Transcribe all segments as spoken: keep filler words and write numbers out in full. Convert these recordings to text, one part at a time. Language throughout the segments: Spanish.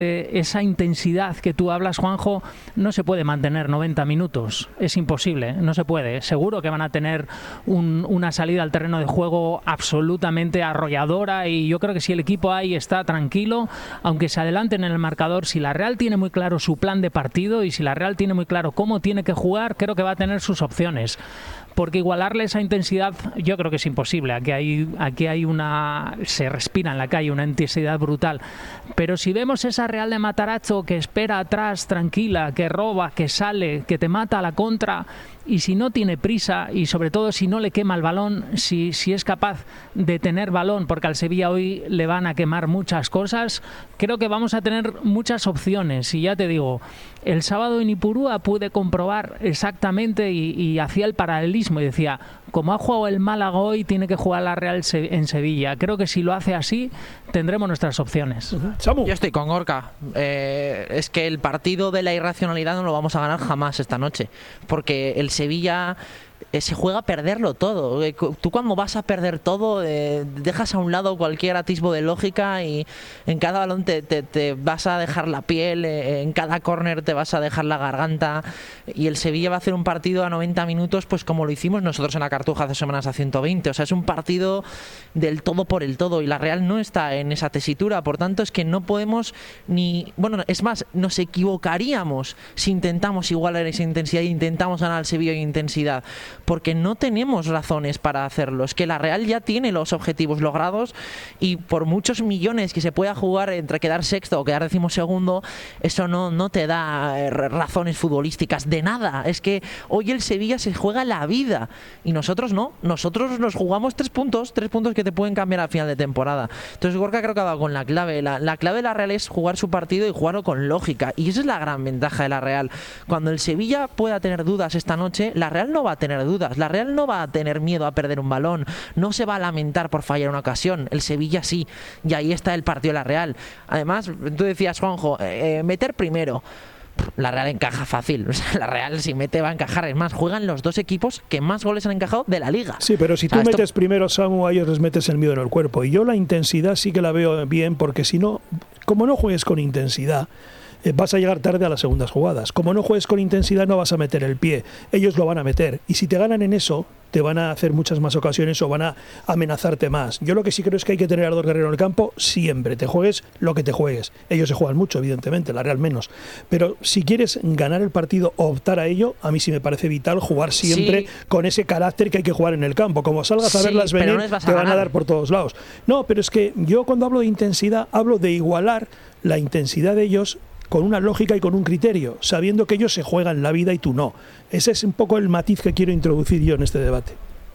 esa intensidad que tú hablas, Juanjo, no se puede mantener noventa minutos. Es imposible, no se puede. Seguro que van a tener un, una salida al terreno de juego absolutamente arrolladora, y yo creo que si el equipo ahí está tranquilo, aunque se adelanten en el marcador, si la Real tiene muy claro su plan de partido y si la Real tiene muy claro cómo tiene que jugar, creo que va a tener sus opciones. Porque igualarle esa intensidad yo creo que es imposible. Aquí hay, aquí hay una... se respira en la calle una intensidad brutal. Pero si vemos esa Real de Matarazzo que espera atrás tranquila, que roba, que sale, que te mata a la contra, y si no tiene prisa y sobre todo si no le quema el balón, si, si es capaz de tener balón, porque al Sevilla hoy le van a quemar muchas cosas, creo que vamos a tener muchas opciones. Y ya te digo, el sábado en Ipurúa pude comprobar exactamente y, y hacía el paralelismo y decía, como ha jugado el Málaga hoy, tiene que jugar la Real en Sevilla. Creo que si lo hace así, tendremos nuestras opciones. Uh-huh. Samu. Yo estoy con Gorka. Eh, es que el partido de la irracionalidad no lo vamos a ganar jamás esta noche, porque el Sevilla eh, se juega a perderlo todo. Eh, tú cuando vas a perder todo, eh, dejas a un lado cualquier atisbo de lógica y en cada balón te, te, te vas a dejar la piel, eh, en cada córner te vas a dejar la garganta, y el Sevilla va a hacer un partido a noventa minutos pues como lo hicimos nosotros en la Cartuja hace semanas a ciento veinte. O sea, es un partido del todo por el todo, y la Real no está en esa tesitura. Por tanto, es que no podemos ni... Bueno, es más, nos equivocaríamos si intentamos igualar esa intensidad e intentamos ganar al Sevilla en intensidad, porque no tenemos razones para hacerlo. Es que la Real ya tiene los objetivos logrados, y por muchos millones que se pueda jugar entre quedar sexto o quedar decimosegundo, eso no, no te da eh, razones futbolísticas de nada. Es que hoy el Sevilla se juega la vida y nosotros no. Nosotros nos jugamos tres puntos, tres puntos que te pueden cambiar al final de temporada. Entonces Gorka creo que ha dado con la clave. La, la clave de la Real es jugar su partido y jugarlo con lógica, y esa es la gran ventaja de la Real. Cuando el Sevilla pueda tener dudas esta noche, la Real no va a tener dudas. La Real no va a tener miedo a perder un balón, no se va a lamentar por fallar una ocasión. El Sevilla sí, y ahí está el partido de la Real. Además, tú decías, Juanjo, eh, meter primero. La Real encaja fácil. O sea, la Real si mete va a encajar. Es más, juegan los dos equipos que más goles han encajado de la Liga. Sí, pero si tú o sea, metes esto... primero, Samu, a ellos les metes el miedo en el cuerpo. Y yo la intensidad sí que la veo bien, porque si no, como no juegues con intensidad, eh, vas a llegar tarde a las segundas jugadas. Como no juegues con intensidad, no vas a meter el pie. Ellos lo van a meter. Y si te ganan en eso, te van a hacer muchas más ocasiones o van a amenazarte más. Yo lo que sí creo es que hay que tener a dos guerreros en el campo siempre. Te juegues lo que te juegues. Ellos se juegan mucho, evidentemente, la Real menos. Pero si quieres ganar el partido o optar a ello, a mí sí me parece vital jugar siempre sí. con ese carácter que hay que jugar en el campo. Como salgas a sí, verlas venir, no te van a dar por todos lados. No, pero es que yo cuando hablo de intensidad, hablo de igualar la intensidad de ellos con una lógica y con un criterio, sabiendo que ellos se juegan la vida y tú no. Ese es un poco el matiz que quiero introducir yo en este debate.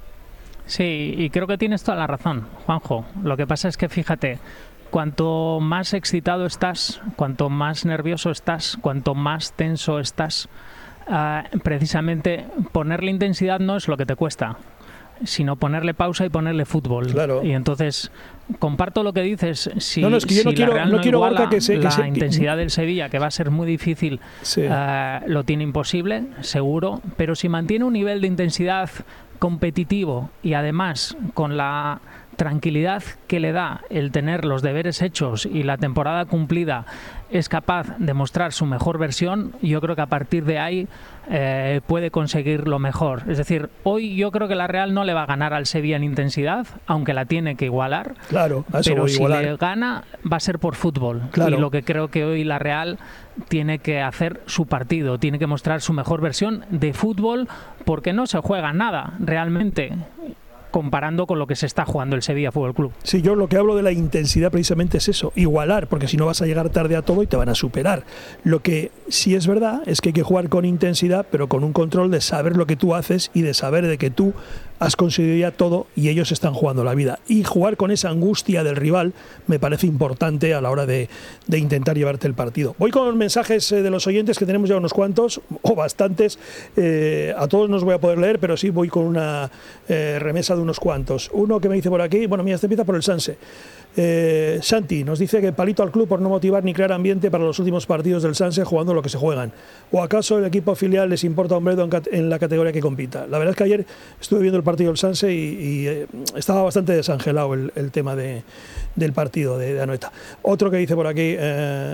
Sí, y creo que tienes toda la razón, Juanjo. Lo que pasa es que, fíjate, cuanto más excitado estás, cuanto más nervioso estás, cuanto más tenso estás, uh, precisamente ponerle intensidad no es lo que te cuesta, sino ponerle pausa y ponerle fútbol. Claro. Y entonces comparto lo que dices. Si, no, no, es que yo si no quiero, la Real no no quiero iguala Gorka, que se, que la se, intensidad que... del Sevilla, que va a ser muy difícil, sí. uh, lo tiene imposible, seguro, pero si mantiene un nivel de intensidad competitivo y además con la tranquilidad que le da el tener los deberes hechos y la temporada cumplida, es capaz de mostrar su mejor versión, yo creo que a partir de ahí eh, puede conseguir lo mejor. Es decir, hoy yo creo que la Real no le va a ganar al Sevilla en intensidad, aunque la tiene que igualar. Claro, a eso pero voy, si igualar. le gana va a ser por fútbol. Claro. Y lo que creo que hoy la Real tiene que hacer su partido, tiene que mostrar su mejor versión de fútbol, porque no se juega nada realmente comparando con lo que se está jugando el Sevilla Fútbol Club. Sí, yo lo que hablo de la intensidad precisamente es eso, igualar, porque si no vas a llegar tarde a todo y te van a superar. Lo que sí es verdad es que hay que jugar con intensidad, pero con un control de saber lo que tú haces y de saber de que tú has conseguido ya todo y ellos están jugando la vida. Y jugar con esa angustia del rival me parece importante a la hora de, de intentar llevarte el partido. Voy con los mensajes de los oyentes, que tenemos ya unos cuantos, o bastantes. Eh, a todos no os voy a poder leer, pero sí voy con una eh, remesa de unos cuantos. Uno que me dice por aquí, bueno, mira, este empieza por el Sanse. Eh, Santi nos dice que palito al club por no motivar ni crear ambiente para los últimos partidos del Sanse jugando lo que se juegan. ¿O acaso el equipo filial les importa un bledo en, en la categoría que compita? La verdad es que ayer estuve viendo el partido del Sanse y, y eh, estaba bastante desangelado el, el tema de, del partido de, de Anoeta. Otro que dice por aquí... Eh,